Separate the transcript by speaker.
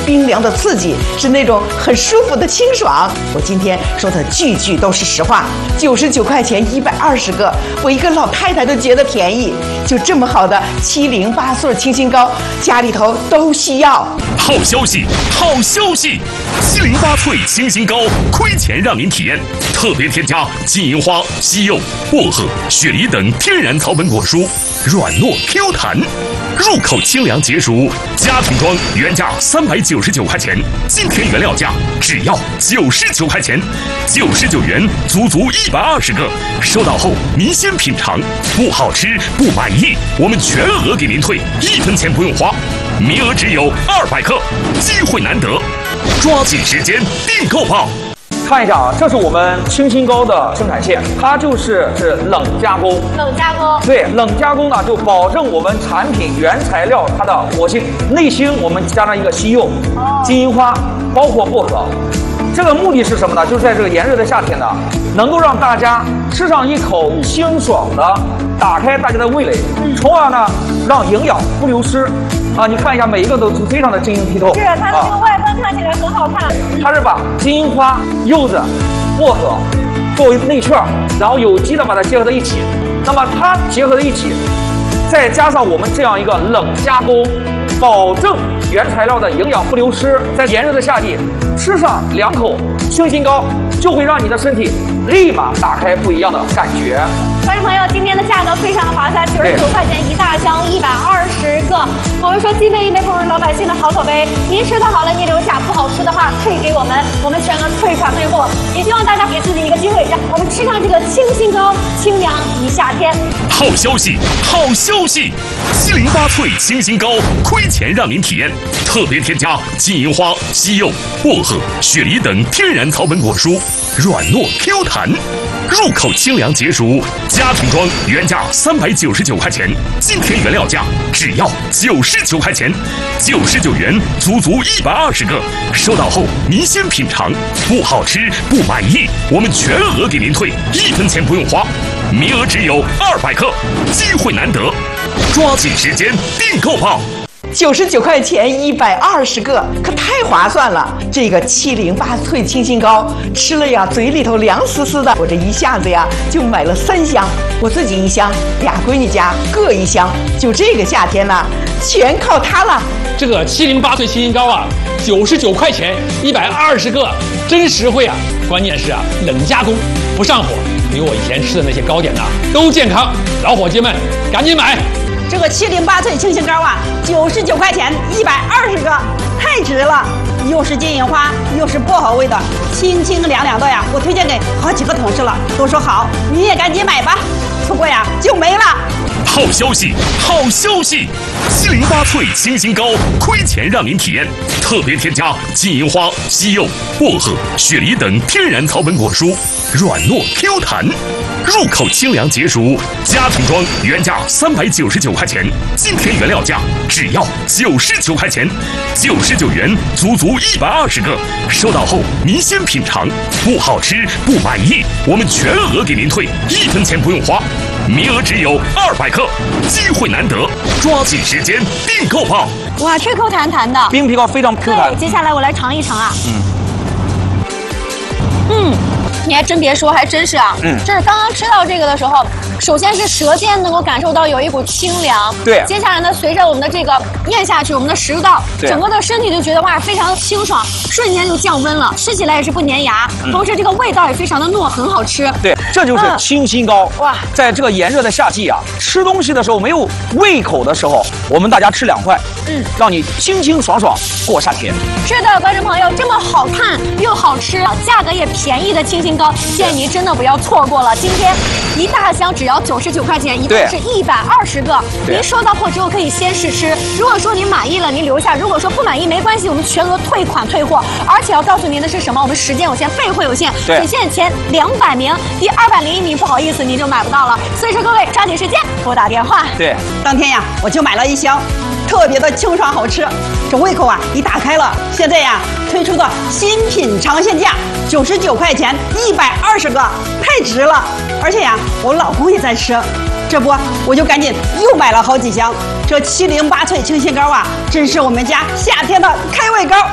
Speaker 1: 冰凉的刺激，是那种很舒服的清爽。我今天说的句句都是实话，99块钱120个，我一个老太太都觉得便宜。就这么好的708岁清新膏，家里头都需要。
Speaker 2: 好消息，好消息！708萃清新膏亏钱让您体验，特别添加金银花、西柚、薄荷、雪梨等天然草本果蔬，软糯 Q 弹，入口清凉解暑。家庭装原价399块钱，今天原料价只要99块钱，99元足足120个。收到后您先品尝，不好吃不满意，我们全额给您退，1分钱不用花。名额只有200克，机会难得，抓紧时间订购吧！
Speaker 3: 看一下啊，这是我们清新膏的生产线，它是冷加工。
Speaker 4: 冷加工。对，
Speaker 3: 冷加工呢，就保证我们产品原材料它的活性，内芯我们加上一个西柚、金银花，包括薄荷。这个目的是什么呢？就是在这个炎热的夏天呢，能够让大家吃上一口清爽的，打开大家的味蕾，从而呢让营养不流失。啊，你看一下，每一个都是非常的晶莹剔透。
Speaker 4: 是，它的这个外观看起来很好看。
Speaker 3: 它是把金银花、柚子、薄荷作为内馅，然后有机的把它结合在一起。那么它结合在一起，再加上我们这样一个冷加工，保证原材料的营养不流失。在炎热的夏季，吃上2口清新膏，就会让你的身体立马打开不一样的感觉。
Speaker 4: 观众朋友，今天的价格非常的划算，99块钱1大箱，120个。我们说既费一杯，不如老百姓的好口碑。您吃的好了，您留下；不好吃的话，退给我们，我们全额退款退货。也希望大家给自己一个机会，让我们吃上这个清新膏，清凉一夏天。
Speaker 2: 好消息，好消息！708萃清新膏亏钱让您体验，特别添加金银花、西柚、薄荷、雪梨等天然草本果蔬，软糯 Q 弹，入口清凉解暑。家庭装原价399块钱，今天原料价只要99块钱，99元足足120个。收到后您先品尝，不好吃不满意，我们全额给您退，1分钱不用花。名额只有200克，机会难得，抓紧时间订购吧
Speaker 1: ！99块钱120个，可太划算了！这个708萃清新膏吃了呀，嘴里头凉丝丝的。我这一下子呀就买了3箱，我自己1箱，俩闺女家各1箱。就这个夏天呢，全靠它了。
Speaker 5: 这个708萃清新膏啊，99块钱120个，真实惠啊！关键是啊，冷加工不上火，比我以前吃的那些糕点都健康。老伙计们，赶紧买！
Speaker 1: 这个708萃清新膏啊，99块钱120个，太值了！又是金银花，又是薄荷味的，清清凉凉的呀！我推荐给好几个同事了，都说好，你也赶紧买吧，错过呀就没了。
Speaker 2: 好消息，好消息！708萃清新膏亏钱让您体验，特别添加金银花、西柚、薄荷、雪梨等天然草本果蔬，软糯 Q 弹，入口清凉解暑。家庭装原价399块钱，今天原料价只要99块钱，99元足足120个。收到后您先品尝，不好吃不满意，我们全额给您退，1分钱不用花。名额只有200克，机会难得，抓紧时间订购吧！
Speaker 4: 哇，这 Q 弹弹的，
Speaker 3: 冰皮膏非常 Q 弹。
Speaker 4: 对，接下来我来尝一尝啊。你还真别说，还真是啊。就是刚刚吃到这个的时候，首先是舌尖能够感受到有一股清凉。
Speaker 3: 对。
Speaker 4: 接下来呢，随着我们的这个咽下去，我们的食道，整个的身体就觉得哇，非常清爽，瞬间就降温了，吃起来也是不粘牙，同时这个味道也非常的糯，很好吃。
Speaker 3: 对，这就是清新膏。哇，在这个炎热的夏季啊，吃东西的时候没有胃口的时候，我们大家吃2块，让你清清爽爽过夏天。
Speaker 4: 是的，观众朋友，这么好看又好吃，价格也便宜的清新膏，建议您真的不要错过了。今天1大箱只要99块钱，一共是120个。您收到货之后可以先试吃，如果说您满意了，您留下；如果说不满意，没关系，我们全额退款退货。而且要告诉您的是什么？我们时间有限，备货有限，只限前200名，第201名不好意思您就买不到了。所以说各位抓紧时间拨打电话。
Speaker 3: 对，
Speaker 1: 当天呀我就买了1箱。特别的清爽好吃，这胃口啊一打开了。现在呀推出的新品尝鲜价99块钱120个，太值了！而且呀我老公也在吃，这不我就赶紧又买了好几箱。这708萃清新膏啊，真是我们家夏天的开胃膏。